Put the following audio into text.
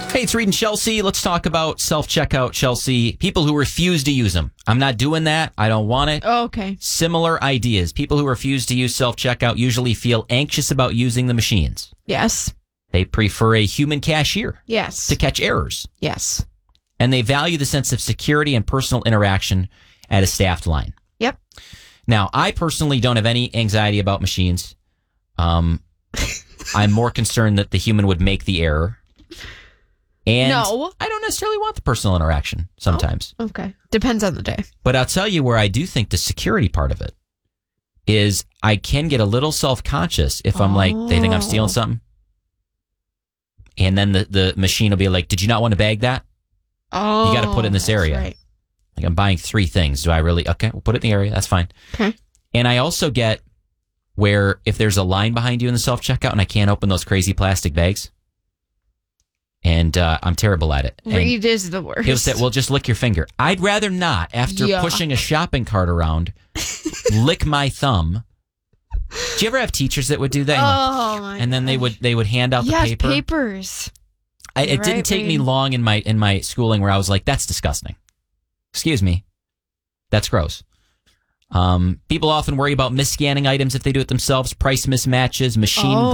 Hey, it's Reed and Chelsea. Let's talk about self-checkout, Chelsea. People who refuse to use them. I'm not doing that. I don't want it. Oh, okay. Similar ideas. People who refuse to use self-checkout usually feel anxious about using the machines. Yes. They prefer a human cashier Yes. to catch errors. Yes. And they value the sense of security and personal interaction at a staffed line. Yep. Now, I personally don't have any anxiety about machines. I'm more concerned that the human would make the error. And No. I don't necessarily want the personal interaction sometimes. Oh, okay. Depends on the day. But I'll tell you where I do think the security part of it is I can get a little self-conscious if I'm like, they think I'm stealing something. And then the machine will be like, did you not want to bag that? Oh, You got to put it in this area. Right. Like I'm buying 3 things. Do I really? Okay, we'll put it in the area. That's fine. Okay. And I also get where if there's a line behind you in the self-checkout and I can't open those crazy plastic bags, and I'm terrible at it. Reed is the worst. He'll say, well, just lick your finger. I'd rather not, after pushing a shopping cart around, lick my thumb. Do you ever have teachers that would do that? Oh, my And then they would hand out the yes, paper. papers. It didn't take me long in my schooling where I was like, that's disgusting. Excuse me. That's gross. People often worry about misscanning items if they do it themselves, price mismatches, machine